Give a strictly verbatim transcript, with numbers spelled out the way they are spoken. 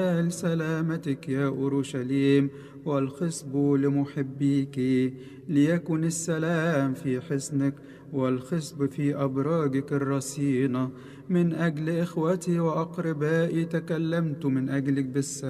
لسلامتك يا أورشليم، والخصب لمحبيك. ليكن السلام في حصنك والخصب في أبراجك الرصينة. من أجل إخوتي وأقربائي تكلمت من أجلك بالسلام.